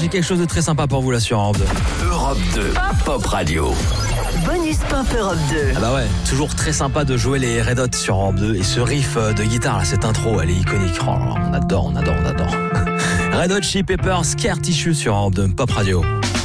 j'ai quelque chose de très sympa pour vous là sur Europe 2. Europe 2, Pop Radio. Bonus Pop Europe 2. Ah bah ouais, toujours très sympa de jouer les Red Hot sur Europe 2. Et ce riff de guitare là, cette intro, elle est iconique. Oh là là, on adore. Red Hot Chili Peppers, Scar Tissue sur Europe 2, Pop Radio.